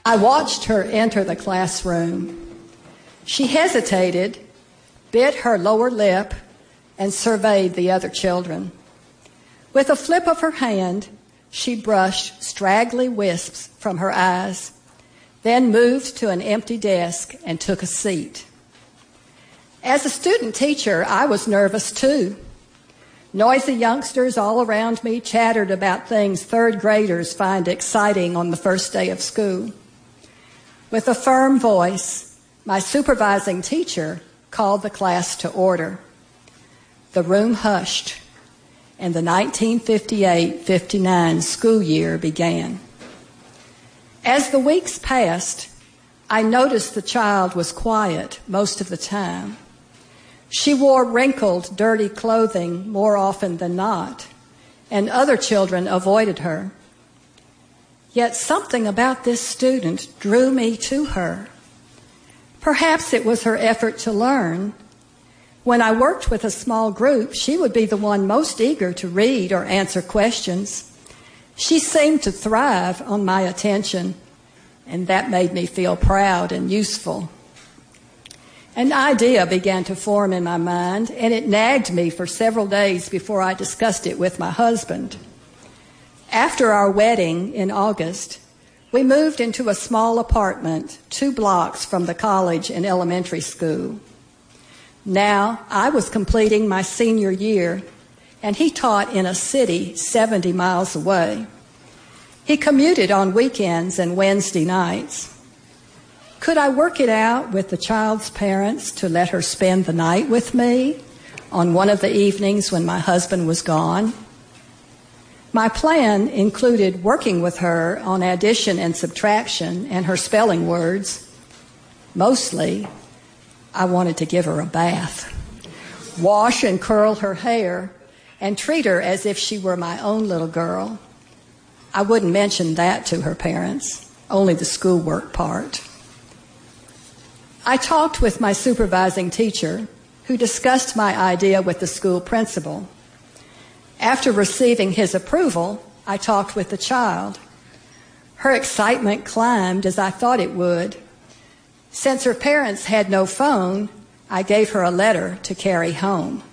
I watched her enter the classroom. She hesitated, bit her lower lip, and surveyed the other children. With a flip of her hand, she brushed straggly wisps from her eyes, then moved to an empty desk and took a seat. As a student teacher, I was nervous too. Noisy youngsters all around me chattered about things third graders find exciting on the first day of school. With a firm voice, my supervising teacher called the class to order. The room hushed, and the 1958-59 school year began. As the weeks passed, I noticed the child was quiet most of the time. She wore wrinkled, dirty clothing more often than not, and other children avoided her. Yet something about this student drew me to her. Perhaps it was her effort to learn. When I worked with a small group, she would be the one most eager to read or answer questions. She seemed to thrive on my attention, and that made me feel proud and useful. An idea began to form in my mind, and it nagged me for several days before I discussed it with my husband. After our wedding in August, we moved into a small apartment 2 blocks from the college and elementary school. Now, I was completing my senior year, and he taught in a city 70 miles away. He commuted on weekends and Wednesday nights. Could I work it out with the child's parents to let her spend the night with me on one of the evenings when my husband was gone? My plan included working with her on addition and subtraction and her spelling words. Mostly, I wanted to give her a bath, wash and curl her hair, and treat her as if she were my own little girl. I wouldn't mention that to her parents, only the schoolwork part. I talked with my supervising teacher, who discussed my idea with the school principal. After receiving his approval, I talked with the child. Her excitement climbed as I thought it would. Since her parents had no phone, I gave her a letter to carry home.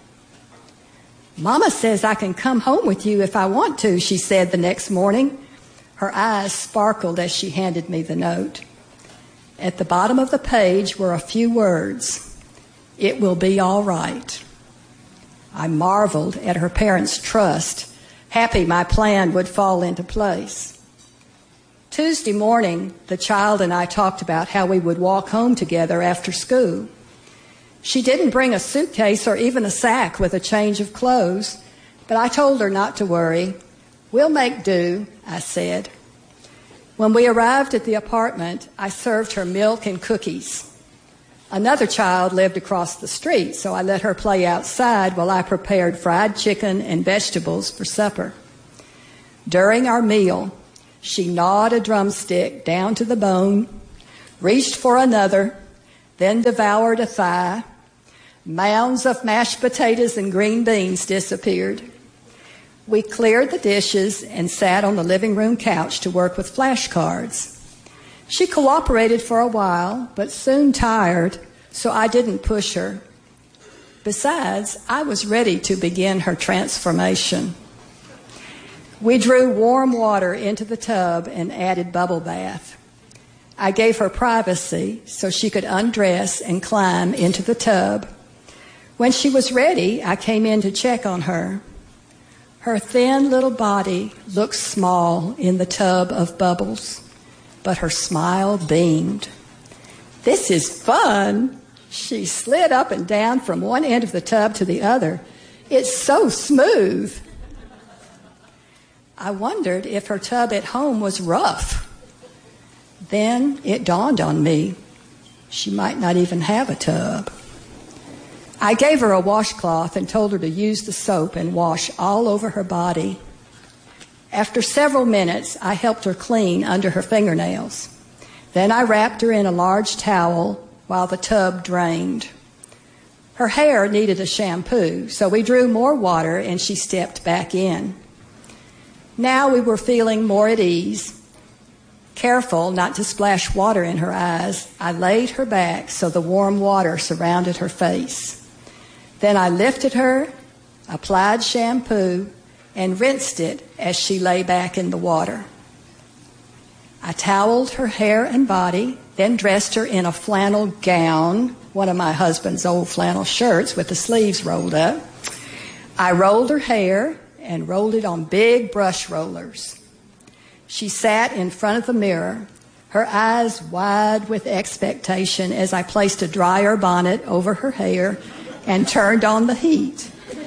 "Mama says I can come home with you if I want to," she said the next morning. Her eyes sparkled as she handed me the note. At the bottom of the page were a few words, "It will be all right." I marveled at her parents' trust, happy my plan would fall into place. Tuesday morning, the child and I talked about how we would walk home together after school. She didn't bring a suitcase or even a sack with a change of clothes, but I told her not to worry. "We'll make do," I said. When we arrived at the apartment, I served her milk and cookies. Another child lived across the street, so I let her play outside while I prepared fried chicken and vegetables for supper. During our meal, she gnawed a drumstick down to the bone, reached for another, then devoured a thigh. Mounds of mashed potatoes and green beans disappeared. We cleared the dishes and sat on the living room couch to work with flashcards. She cooperated for a while, but soon tired, so I didn't push her. Besides, I was ready to begin her transformation. We drew warm water into the tub and added bubble bath. I gave her privacy so she could undress and climb into the tub. When she was ready, I came in to check on her. Her thin little body looked small in the tub of bubbles, but her smile beamed. "This is fun." She slid up and down from one end of the tub to the other. "It's so smooth." I wondered if her tub at home was rough. Then it dawned on me, she might not even have a tub. I gave her a washcloth and told her to use the soap and wash all over her body. After several minutes, I helped her clean under her fingernails. Then I wrapped her in a large towel while the tub drained. Her hair needed a shampoo, so we drew more water and she stepped back in. Now we were feeling more at ease. Careful not to splash water in her eyes, I laid her back so the warm water surrounded her face. Then I lifted her, applied shampoo, and rinsed it as she lay back in the water. I toweled her hair and body, then dressed her in a flannel gown, one of my husband's old flannel shirts with the sleeves rolled up. I rolled her hair and rolled it on big brush rollers. She sat in front of the mirror, her eyes wide with expectation as I placed a dryer bonnet over her hair and turned on the heat.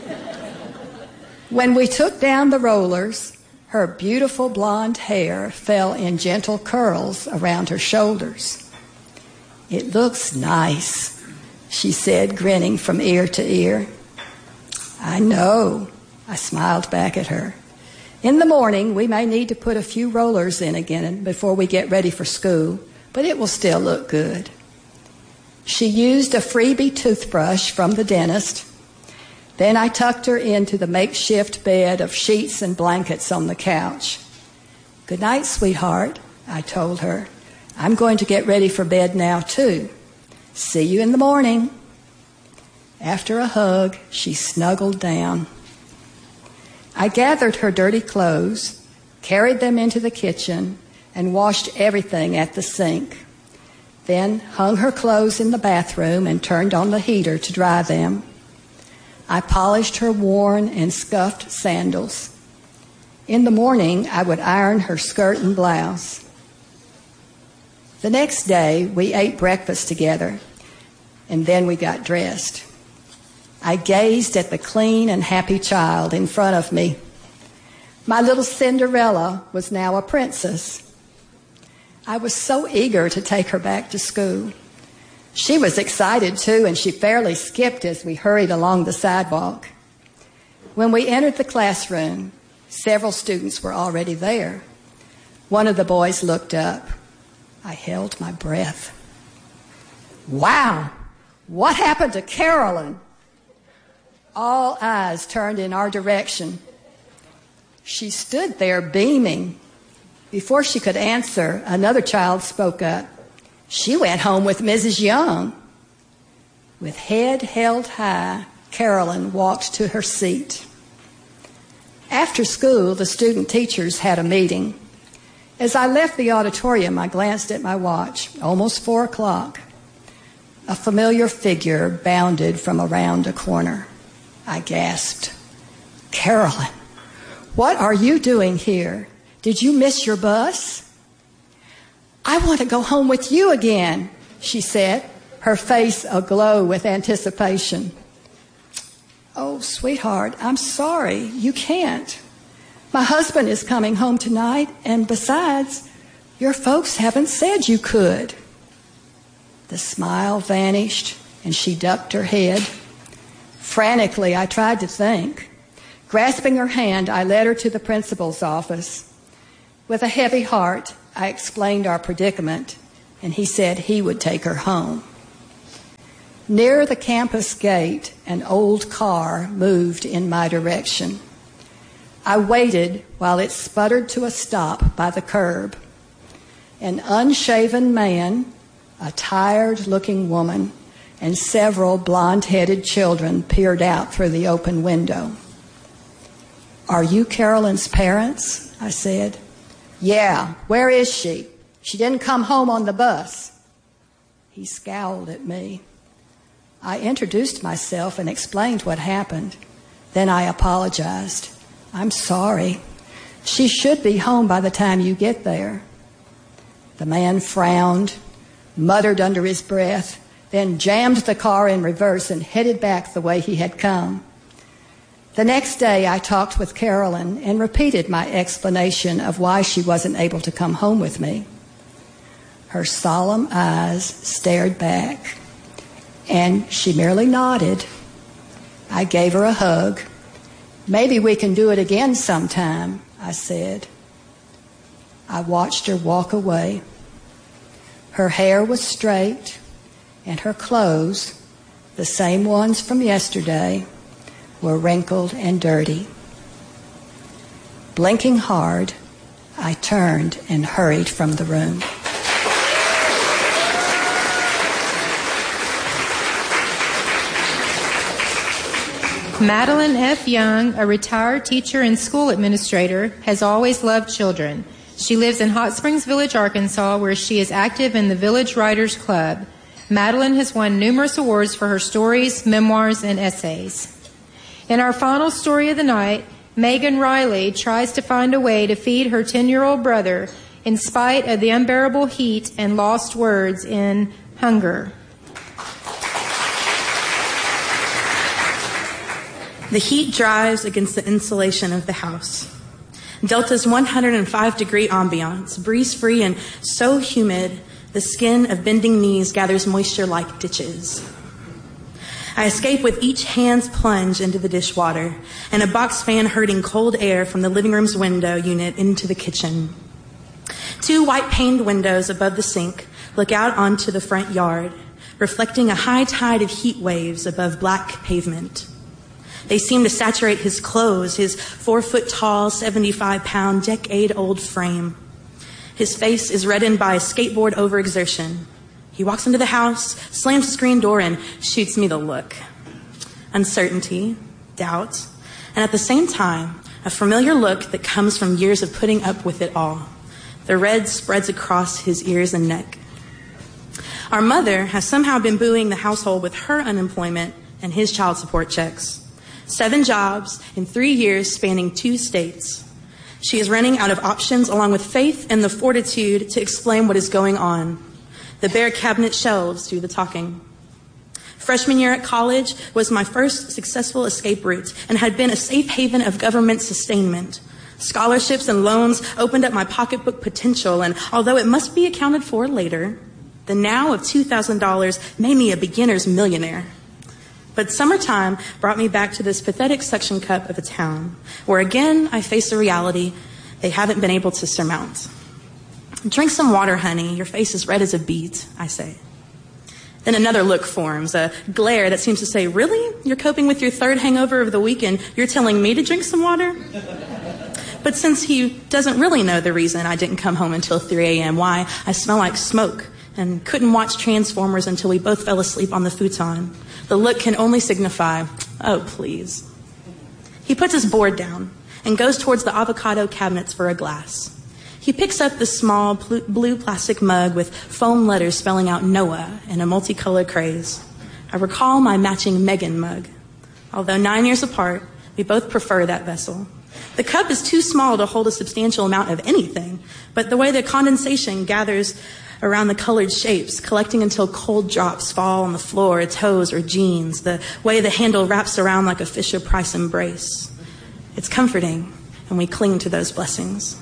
When we took down the rollers, her beautiful blonde hair fell in gentle curls around her shoulders. "It looks nice," she said, grinning from ear to ear. "I know," I smiled back at her. "In the morning, we may need to put a few rollers in again before we get ready for school, but it will still look good." She used a freebie toothbrush from the dentist. Then I tucked her into the makeshift bed of sheets and blankets on the couch. "Good night, sweetheart," I told her. "I'm going to get ready for bed now, too. See you in the morning." After a hug, she snuggled down. I gathered her dirty clothes, carried them into the kitchen, and washed everything at the sink. Then hung her clothes in the bathroom and turned on the heater to dry them. I polished her worn and scuffed sandals. In the morning, I would iron her skirt and blouse. The next day, we ate breakfast together, and then we got dressed. I gazed at the clean and happy child in front of me. My little Cinderella was now a princess. I was so eager to take her back to school. She was excited too, and she fairly skipped as we hurried along the sidewalk. When we entered the classroom, several students were already there. One of the boys looked up. I held my breath. "Wow, what happened to Carolyn?" All eyes turned in our direction. She stood there beaming. Before she could answer, another child spoke up. "She went home with Mrs. Young." With head held high, Carolyn walked to her seat. After school, the student teachers had a meeting. As I left the auditorium, I glanced at my watch. Almost 4 o'clock. A familiar figure bounded from around a corner. I gasped. "Carolyn, what are you doing here? Did you miss your bus?" "I want to go home with you again," she said, her face aglow with anticipation. "Oh, sweetheart, I'm sorry. You can't. My husband is coming home tonight, and besides, your folks haven't said you could." The smile vanished, and she ducked her head. Frantically, I tried to think. Grasping her hand, I led her to the principal's office. With a heavy heart, I explained our predicament, and he said he would take her home. Near the campus gate, an old car moved in my direction. I waited while it sputtered to a stop by the curb. An unshaven man, a tired-looking woman, and several blonde-headed children peered out through the open window. "Are you Carolyn's parents?" I said. "Yeah, where is she? She didn't come home on the bus." He scowled at me. I introduced myself and explained what happened. Then I apologized. "I'm sorry. She should be home by the time you get there." The man frowned, muttered under his breath, then jammed the car in reverse and headed back the way he had come. The next day, I talked with Carolyn and repeated my explanation of why she wasn't able to come home with me. Her solemn eyes stared back, and she merely nodded. I gave her a hug. "Maybe we can do it again sometime," I said. I watched her walk away. Her hair was straight, and her clothes, the same ones from yesterday, were wrinkled and dirty. Blinking hard, I turned and hurried from the room. Madeline F. Young, a retired teacher and school administrator, has always loved children. She lives in Hot Springs Village, Arkansas, where she is active in the Village Writers Club. Madeline has won numerous awards for her stories, memoirs, and essays. In our final story of the night, Megan Riley tries to find a way to feed her 10-year-old brother in spite of the unbearable heat and lost words in Hunger. The heat drives against the insulation of the house. Delta's 105-degree ambiance, breeze-free and so humid, the skin of bending knees gathers moisture like ditches. I escape with each hand's plunge into the dishwater and a box fan hurting cold air from the living room's window unit into the kitchen. 2 white-paned windows above the sink look out onto the front yard, reflecting a high tide of heat waves above black pavement. They seem to saturate his clothes, his 4-foot-tall, 75-pound, decade-old frame. His face is reddened by skateboard overexertion. He walks into the house, slams the screen door, and shoots me the look. Uncertainty, doubt, and at the same time, a familiar look that comes from years of putting up with it all. The red spreads across his ears and neck. Our mother has somehow been buoying the household with her unemployment and his child support checks. 7 jobs in 3 years spanning 2 states. She is running out of options along with faith and the fortitude to explain what is going on. The bare cabinet shelves do the talking. Freshman year at college was my first successful escape route and had been a safe haven of government sustainment. Scholarships and loans opened up my pocketbook potential, and although it must be accounted for later, the now of $2,000 made me a beginner's millionaire. But summertime brought me back to this pathetic suction cup of a town, where again I face a reality they haven't been able to surmount. Drink some water, honey. Your face is red as a beet, I say. Then another look forms, a glare that seems to say, really? You're coping with your 3rd hangover of the week and you're telling me to drink some water? But since he doesn't really know the reason I didn't come home until 3 a.m., why I smell like smoke and couldn't watch Transformers until we both fell asleep on the futon, the look can only signify, oh, please. He puts his board down and goes towards the avocado cabinets for a glass. He picks up the small blue plastic mug with foam letters spelling out Noah in a multicolored craze. I recall my matching Megan mug. Although 9 years apart, we both prefer that vessel. The cup is too small to hold a substantial amount of anything, but the way the condensation gathers around the colored shapes, collecting until cold drops fall on the floor, toes, or jeans, the way the handle wraps around like a Fisher-Price embrace. It's comforting, and we cling to those blessings.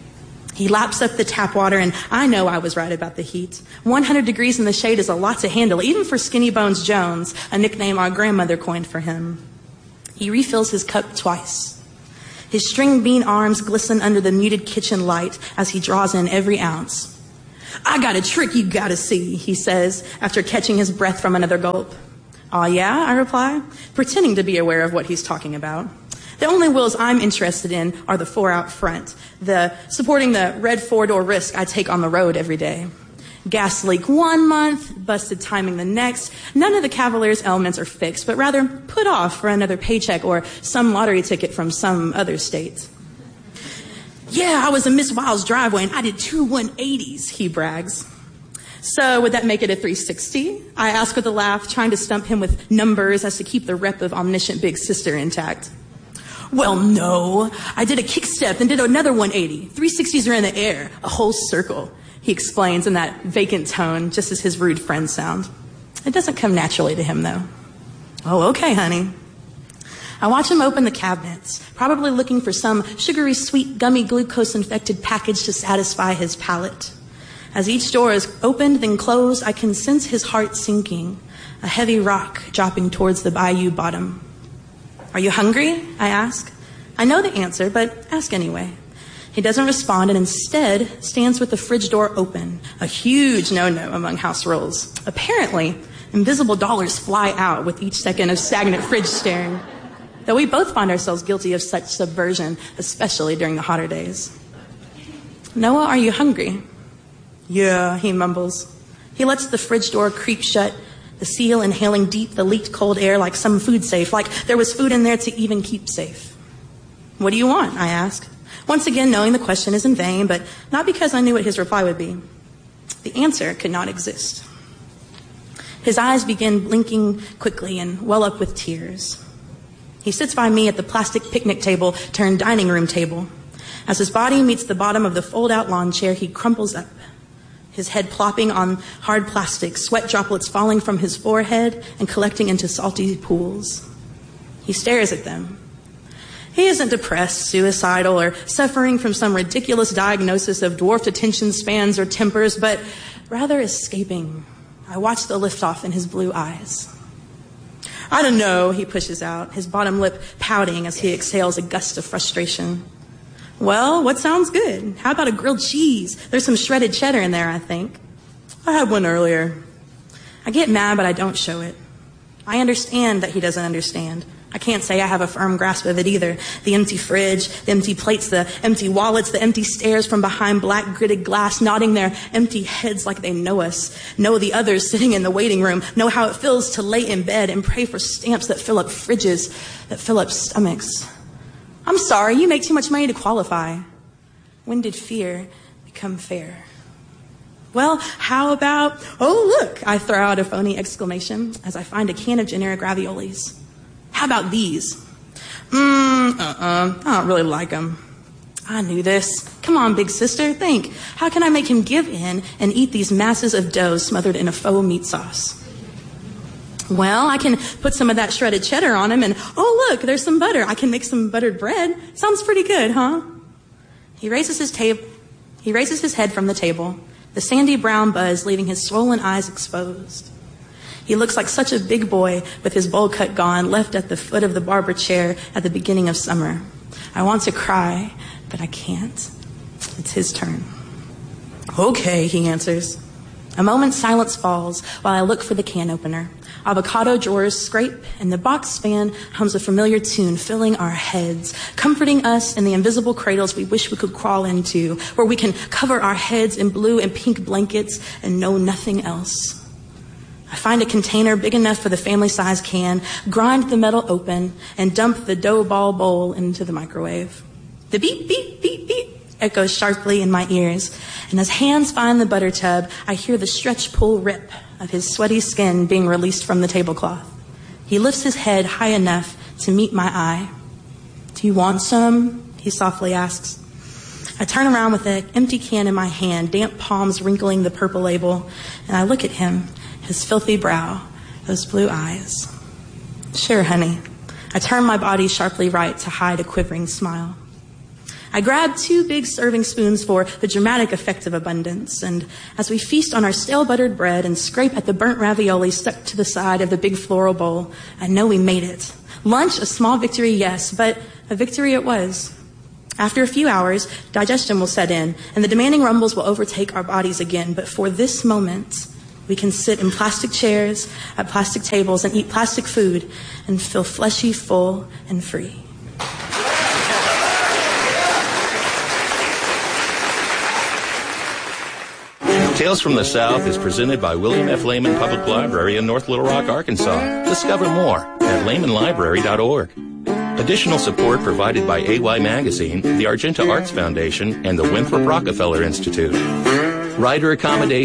He laps up the tap water, and I know I was right about the heat. 100 degrees in the shade is a lot to handle, even for Skinny Bones Jones, a nickname our grandmother coined for him. He refills his cup twice. His string bean arms glisten under the muted kitchen light as he draws in every ounce. I got a trick you gotta see, he says, after catching his breath from another gulp. Aw, yeah, I reply, pretending to be aware of what he's talking about. The only wheels I'm interested in are the 4 out front, supporting the red 4-door risk I take on the road every day. Gas leak 1 month, busted timing the next. None of the Cavalier's elements are fixed, but rather put off for another paycheck or some lottery ticket from some other state. Yeah, I was in Miss Wild's driveway and I did 2 180s, he brags. So would that make it a 360? I ask with a laugh, trying to stump him with numbers as to keep the rep of omniscient big sister intact. Well, no. I did a kick step and did another 180. 360s are in the air, a whole circle, he explains in that vacant tone, just as his rude friends sound. It doesn't come naturally to him, though. Oh, okay, honey. I watch him open the cabinets, probably looking for some sugary, sweet, gummy, glucose-infected package to satisfy his palate. As each door is opened, then closed, I can sense his heart sinking, a heavy rock dropping towards the bayou bottom. Are you hungry? I ask. I know the answer, but ask anyway. He doesn't respond and instead stands with the fridge door open, a huge no-no among house rules. Apparently, invisible dollars fly out with each second of stagnant fridge staring, though we both find ourselves guilty of such subversion, especially during the hotter days. "Noah, are you hungry?" "Yeah," he mumbles. He lets the fridge door creep shut, the seal inhaling deep the leaked cold air like some food safe, like there was food in there to even keep safe. "What do you want?" I ask, once again knowing the question is in vain, but not because I knew what his reply would be. The answer could not exist. His eyes begin blinking quickly and well up with tears. He sits by me at the plastic picnic table turned dining room table. As his body meets the bottom of the fold-out lawn chair, he crumples up, his head plopping on hard plastic, sweat droplets falling from his forehead and collecting into salty pools. He stares at them. He isn't depressed, suicidal, or suffering from some ridiculous diagnosis of dwarfed attention spans or tempers, but rather escaping. I watch the liftoff in his blue eyes. "I don't know," he pushes out, his bottom lip pouting as he exhales a gust of frustration. "Well, what sounds good? How about a grilled cheese? There's some shredded cheddar in there, I think." "I had one earlier." I get mad, but I don't show it. I understand that he doesn't understand. I can't say I have a firm grasp of it either. The empty fridge, the empty plates, the empty wallets, the empty stares from behind black gridded glass, nodding their empty heads like they know us, know the others sitting in the waiting room, know how it feels to lay in bed and pray for stamps that fill up fridges, that fill up stomachs. I'm sorry, you make too much money to qualify. When did fear become fair? Well, how about, oh look, I throw out a phony exclamation as I find a can of generic raviolis. How about these? I don't really like them. I knew this. Come on, big sister, think. How can I make him give in and eat these masses of dough smothered in a faux meat sauce? Well, I can put some of that shredded cheddar on him and, oh look, there's some butter. I can make some buttered bread. Sounds pretty good, huh? He raises his head from the table, the sandy brown buzz leaving his swollen eyes exposed. He looks like such a big boy with his bowl cut gone, left at the foot of the barber chair at the beginning of summer. I want to cry, but I can't. It's his turn. "Okay," he answers. A moment's silence falls while I look for the can opener. Avocado drawers scrape, and the box fan hums a familiar tune, filling our heads, comforting us in the invisible cradles we wish we could crawl into, where we can cover our heads in blue and pink blankets and know nothing else. I find a container big enough for the family-size can, grind the metal open, and dump the dough ball bowl into the microwave. The beep, beep, beep, beep echoes sharply in my ears, and as hands find the butter tub, I hear the stretch-pull rip of his sweaty skin being released from the tablecloth. He lifts his head high enough to meet my eye. "Do you want some?" he softly asks. I turn around with an empty can in my hand, damp palms wrinkling the purple label, and I look at him, his filthy brow, those blue eyes. "Sure, honey." I turn my body sharply right to hide a quivering smile. I grab 2 big serving spoons for the dramatic effect of abundance, and as we feast on our stale buttered bread and scrape at the burnt ravioli stuck to the side of the big floral bowl, I know we made it. Lunch, a small victory, yes, but a victory it was. After a few hours, digestion will set in, and the demanding rumbles will overtake our bodies again, but for this moment, we can sit in plastic chairs at plastic tables and eat plastic food and feel fleshy, full, and free. Tales from the South is presented by William F. Lehman Public Library in North Little Rock, Arkansas. Discover more at lehmanlibrary.org. Additional support provided by AY Magazine, the Argenta Arts Foundation, and the Winthrop Rockefeller Institute. Rider accommodation